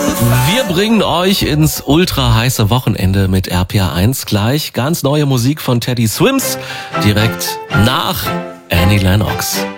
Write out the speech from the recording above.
Wir bringen euch ins ultra heiße Wochenende mit RPA1 gleich. Ganz neue Musik von Teddy Swims direkt nach Annie Lennox.